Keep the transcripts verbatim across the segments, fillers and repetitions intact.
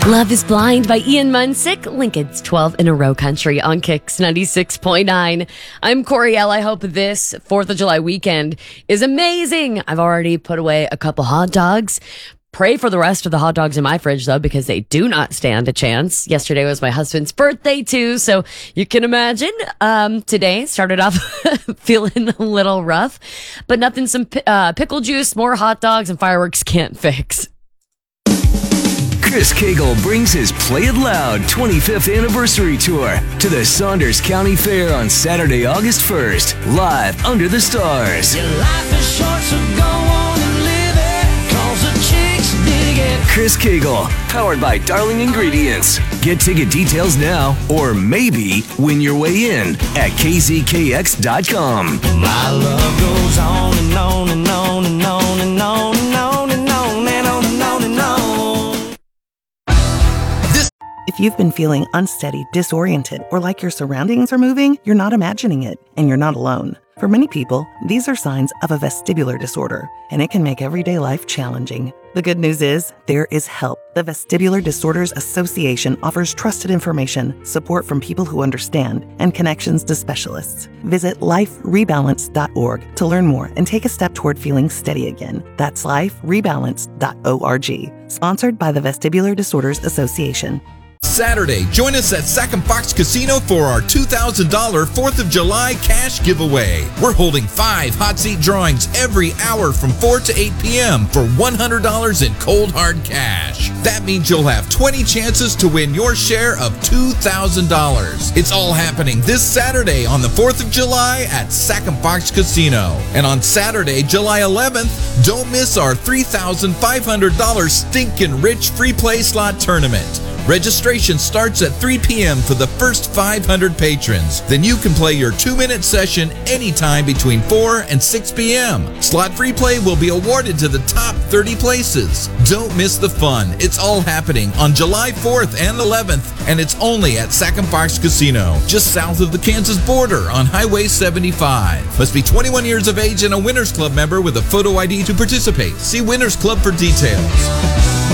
Love is Blind by Ian Munsick, Lincoln's twelve in a row country on Kicks ninety-six point nine. I'm Coriel. I hope this fourth of July weekend is amazing. I've already put away a couple hot dogs. Pray for the rest of the hot dogs in my fridge, though, because they do not stand a chance. Yesterday was my husband's birthday, too, so you can imagine. Um, today started off feeling a little rough, but nothing some uh, pickle juice, more hot dogs, and fireworks can't fix. Chris Cagle brings his Play It Loud twenty-fifth anniversary tour to the Saunders County Fair on Saturday, August first, live under the stars. Your life is short, so go on and live it, 'cause the chicks dig it. Chris Cagle, powered by Darling Ingredients. Get ticket details now, or maybe win your way in at k z k x dot com. My love goes on and on and on and on and on and on and on and on and on and on. If you've been feeling unsteady, disoriented, or like your surroundings are moving, you're not imagining it, and you're not alone. For many people, these are signs of a vestibular disorder, and it can make everyday life challenging. The good news is, there is help. The Vestibular Disorders Association offers trusted information, support from people who understand, and connections to specialists. Visit life rebalance dot org to learn more and take a step toward feeling steady again. That's life rebalance dot org. Sponsored by the Vestibular Disorders Association. Saturday, join us at Sac and Fox Casino for our two thousand dollars fourth of July cash giveaway. We're holding five hot seat drawings every hour from four to eight p.m. for one hundred dollars in cold hard cash. That means you'll have twenty chances to win your share of two thousand dollars. It's all happening this Saturday on the fourth of July at Sac and Fox Casino. And on Saturday, July eleventh, don't miss our three thousand five hundred dollars Stinkin' Rich Free Play Slot Tournament. Registration starts at three p.m. for the first five hundred patrons. Then you can play your two-minute session anytime between four and six p.m. Slot free play will be awarded to the top thirty places. Don't miss the fun. It's all happening on July fourth and eleventh, and it's only at Sac and Fox Casino, just south of the Kansas border on Highway seventy-five. Must be twenty-one years of age and a Winners Club member with a photo I D to participate. See Winners Club for details.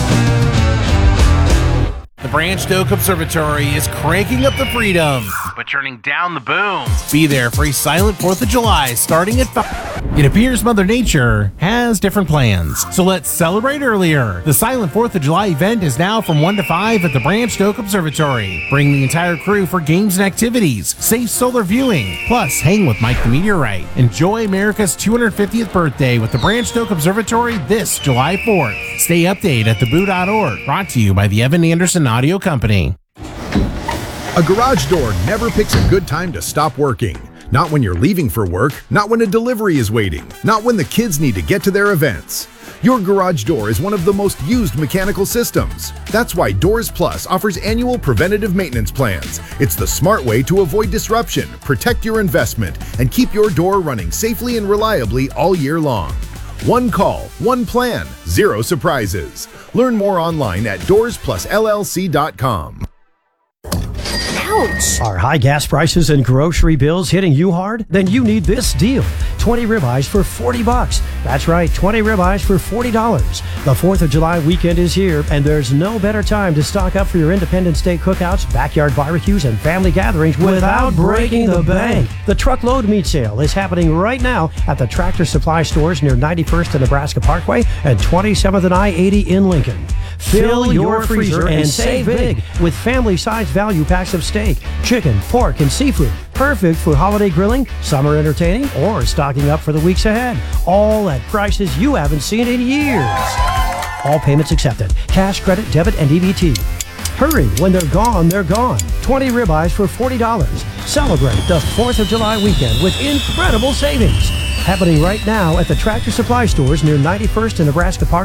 The Branch Oak Observatory is cranking up the freedom, but turning down the boom. Be there for a silent fourth of July starting at five. It appears Mother Nature has different plans, so let's celebrate earlier. The silent fourth of July event is now from one to five at the Branch Oak Observatory. Bring the entire crew for games and activities, safe solar viewing, plus hang with Mike the Meteorite. Enjoy America's two hundred fiftieth birthday with the Branch Oak Observatory this July fourth. Stay updated at the boo dot org. Brought to you by the Evan Anderson Audio Company. A garage door never picks a good time to stop working. Not when you're leaving for work, not when a delivery is waiting, not when the kids need to get to their events. Your garage door is one of the most used mechanical systems. That's why Doors Plus offers annual preventative maintenance plans. It's the smart way to avoid disruption, protect your investment, and keep your door running safely and reliably all year long. One call, one plan, zero surprises. Learn more online at doors plus l l c dot com. Ouch! Are high gas prices and grocery bills hitting you hard? Then you need this deal. twenty ribeyes for forty bucks. That's right, twenty ribeyes for forty dollars. The fourth of July weekend is here, and there's no better time to stock up for your Independence Day cookouts, backyard barbecues, and family gatherings without breaking the bank. The truckload meat sale is happening right now at the Tractor Supply stores near ninety-first and Nebraska Parkway and twenty-seventh and I eighty in Lincoln. Fill your freezer and save big with family-sized value packs of steak, chicken, pork, and seafood. Perfect for holiday grilling, summer entertaining, or stocking up for the weeks ahead. All at prices you haven't seen in years. All payments accepted. Cash, credit, debit, and E B T. Hurry, when they're gone, they're gone. twenty ribeyes for forty dollars. Celebrate the fourth of July weekend with incredible savings. Happening right now at the Tractor Supply stores near ninety-first and Nebraska Park.